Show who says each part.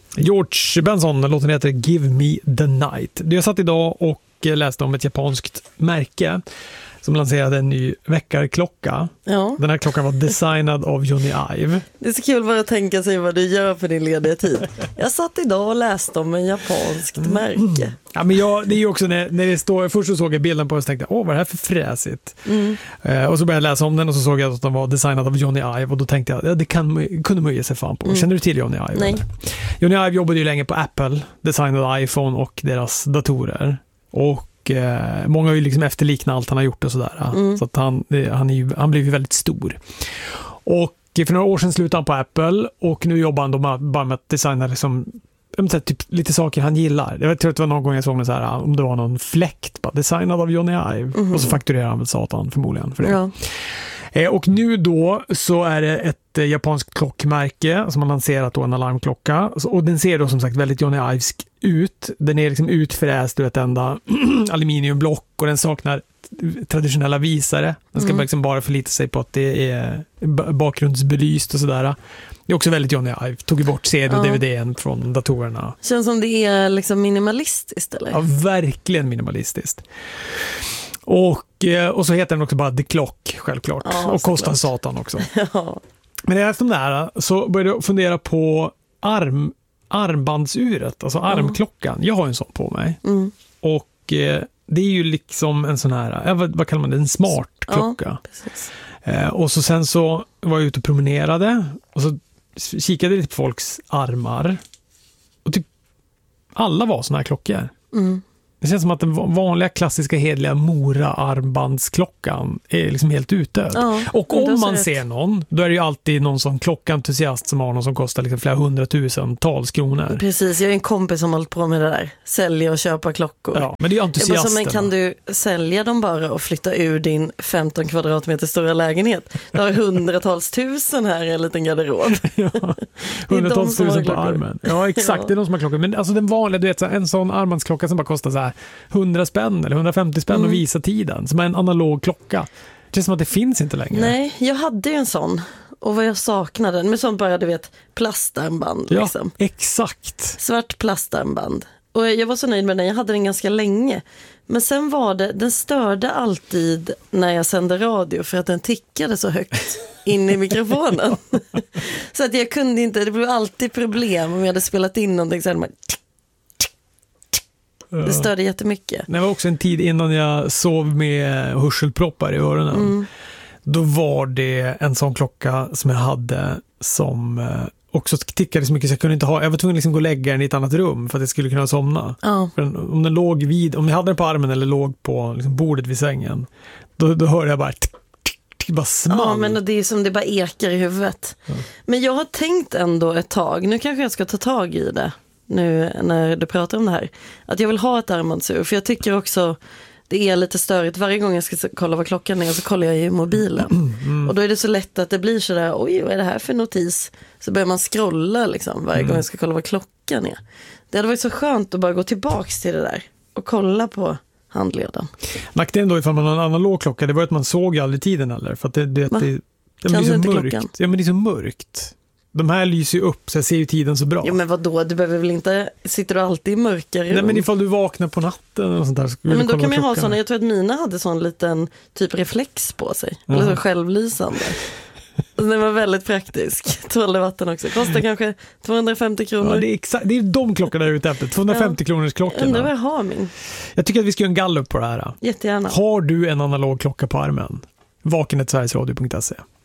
Speaker 1: George Benson, låten heter Give Me the Night. Jag satt idag och läste om ett japanskt märke som lanserade en ny väckarklocka. Ja. Den här klockan var designad av Johnny Ive.
Speaker 2: Det är så kul bara att tänka sig vad du gör för din lediga tid. Jag satt idag och läste om en japanskt märke.
Speaker 1: Ja, men det är ju också när det står, först så såg jag bilden på och tänkte, vad är det här för fräsigt? Och så började jag läsa om den och så såg jag att den var designad av Johnny Ive och då tänkte jag, det kunde man ge sig fan på. Känner du till Johnny Ive?
Speaker 2: Nej.
Speaker 1: Johnny Ive jobbade ju länge på Apple, designade iPhone och deras datorer. Och många har ju liksom efterliknat allt han har gjort och sådär. Så att han blev ju väldigt stor. Och för några år sedan slutade han på Apple och nu jobbar han bara med att designa liksom, typ lite saker han gillar. Jag tror att det var någon gång jag såg något så här, om det var någon fläkt bara designad av Johnny Ive. Och så fakturerar han väl satan förmodligen för det. Ja. Och nu då så är det ett japanskt klockmärke som har lanserat då en alarmklocka. Och den ser då som sagt väldigt Johnny Ivesk ut. Den är liksom utfräst ur ett enda aluminiumblock och den saknar traditionella visare. Den ska liksom bara förlita sig på att det är bakgrundsbelyst och sådär. Det är också väldigt Johnny Ive. Tog ju bort CD och DVD:n från datorerna.
Speaker 2: Känns som det är liksom minimalistiskt eller?
Speaker 1: Ja, verkligen minimalistiskt. Och så heter den också bara The Clock, självklart. Och kostar satan också. Ja. Men när jag läste om det här så började jag fundera på armbandsuret, alltså armklockan. Jag har en sån på mig. Och det är ju liksom en sån här, vad kallar man det? En smart klocka. Och så sen så var jag ute och promenerade och så kikade lite på folks armar. Och typ alla var såna här klockor. Det känns som att den vanliga klassiska hedliga Mora-armbandsklockan är liksom helt utdöd. Ja, och om man ser någon, då är det ju alltid någon sån klockentusiast som har någon som kostar liksom flera hundratusentals kronor.
Speaker 2: Precis, jag är en kompis som har hållit på med det där. Sälja och köpa klockor.
Speaker 1: Ja, men det är ju entusiaster.
Speaker 2: Men kan du sälja dem bara och flytta ur din 15 kvadratmeter stora lägenhet? Du har hundratals tusen här i en liten garderob.
Speaker 1: Ja, hundratals tusen på armen. Ja, exakt, det är de som har klockor. Men alltså den vanliga, du vet, en sån armbandsklocka som bara kostar så här 100 spänn eller 150 spänn och visa tiden som är en analog klocka. Det känns som att det finns inte längre.
Speaker 2: Nej, jag hade ju en sån och vad jag saknade med sån bara, du vet, plastarmband liksom.
Speaker 1: Ja, exakt.
Speaker 2: Svart plastarmband. Och jag var så nöjd med den, jag hade den ganska länge. Men sen var den störde alltid när jag sände radio för att den tickade så högt in i mikrofonen. Så att jag kunde inte, det blev alltid problem om jag hade spelat in någonting så hade man det störde jättemycket.
Speaker 1: Det var också en tid innan jag sov med hörselproppar i öronen. Då var det en sån klocka som jag hade som också tickade så mycket så jag kunde inte ha. Jag var tvungen att liksom gå och lägga den i ett annat rum för att jag skulle kunna somna. För om den låg om jag hade den på armen eller låg på liksom bordet vid sängen, då hörde jag bara bara small.
Speaker 2: Ja, men det är som det bara ekar i huvudet. Men jag har tänkt ändå ett tag, nu kanske jag ska ta tag i det nu när du pratar om det här, att jag vill ha ett armbandsur, för jag tycker också det är lite störigt. Varje gång jag ska kolla vad klockan är så kollar jag i mobilen. Och då är det så lätt att det blir så där, oj, vad är det här för notis? Så börjar man scrolla liksom varje gång jag ska kolla vad klockan är. Det hade varit så skönt att bara gå tillbaks till det där och kolla på handleden.
Speaker 1: Nackdelen då ifall man har en analog klocka, det var att man såg aldrig tiden heller, för att det blir så mörkt. Ja, men det är så mörkt. De här lyser ju upp så jag ser ju tiden så bra.
Speaker 2: Ja, men vadå? Du behöver väl inte... Sitter du alltid i mörkare?
Speaker 1: Nej, men ifall du vaknar på natten och sånt där.
Speaker 2: Ja, men då kan man ju ha såna... Jag tror att mina hade sån liten typ reflex på sig. Eller så självlysande. Den var väldigt praktisk. 12 vatten också. Kostar kanske 250 kronor.
Speaker 1: Ja, det är de klockorna jag är ute efter. 250 kronors klockorna.
Speaker 2: Undrar vad jag har min.
Speaker 1: Jag tycker att vi ska göra en gallup på det här.
Speaker 2: Jättegärna.
Speaker 1: Har du en analog klocka på armen? Vaken@sverigesradio.se